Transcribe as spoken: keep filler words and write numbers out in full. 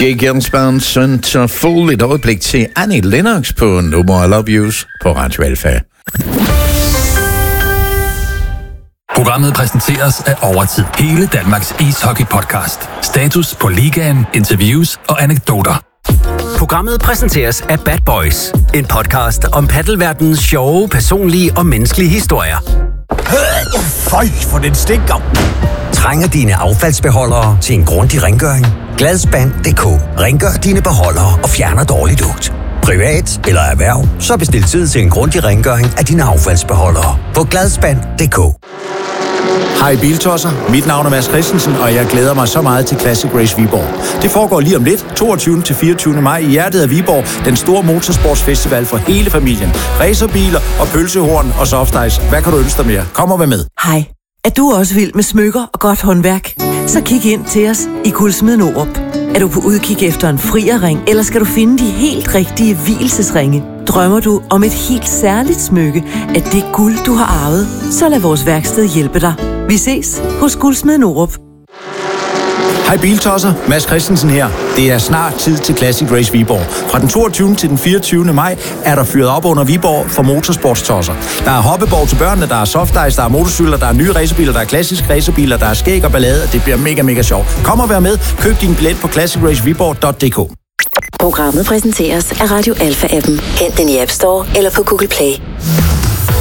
Jake Jørgensbørn så fuld et øjeblik til Annie Lennox på No More I Love Yous på Radio Alfa. Programmet præsenteres af Overtid. Hele Danmarks ishockey-podcast. Status på ligaen, interviews og anekdoter. Programmet præsenteres af Bad Boys. En podcast om paddelverdenens sjove, personlige og menneskelige historier. Føj, for den stinker. Trænger dine affaldsbeholdere til en grundig rengøring? Gladspand punktum d k. Rengør dine beholdere og fjerner dårlig lugt. Privat eller erhverv, så bestil tid til en grundig rengøring af dine affaldsbeholdere på gladspand punktum d k. Hej Biltosser, mit navn er Mads Christensen, og jeg glæder mig så meget til Classic Race Viborg. Det foregår lige om lidt, toogtyvende til fireogtyvende maj i hjertet af Viborg, den store motorsportsfestival for hele familien. Racerbiler og pølsehorn og softice. Hvad kan du ønske dig mere? Kom og vær med. Hej. Er du også vild med smykker og godt håndværk? Så kig ind til os i Guldsmeden Norup. Er du på udkig efter en frierring, eller skal du finde de helt rigtige vielsesringe? Drømmer du om et helt særligt smykke af det guld, du har arvet? Så lad vores værksted hjælpe dig. Vi ses hos Guldsmeden Norup. Hej Biltosser, Mads Christensen her. Det er snart tid til Classic Race Viborg. Fra den toogtyvende til den fireogtyvende maj er der fyret op under Viborg for motorsportstosser. Der er hoppeborg til børnene, der er softice, der er motorcykler, der er nye racerbiler, der er klassiske racerbiler, der er skæg og ballade, og det bliver mega, mega sjovt. Kom og vær med. Køb din billet på classic race viborg punktum d k. Programmet præsenteres af Radio Alfa-appen. Hent den i App Store eller på Google Play.